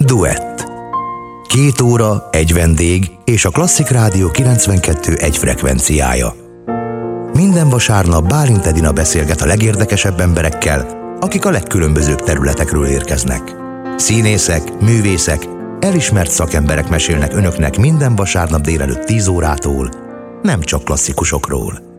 Duett. 2 óra, egy vendég és a Klasszik Rádió 92.1 frekvenciája. Minden vasárnap Bálint Edina beszélget a legérdekesebb emberekkel, akik a legkülönbözőbb területekről érkeznek. Színészek, művészek, elismert szakemberek mesélnek önöknek minden vasárnap délelőtt 10 órától, nem csak klasszikusokról.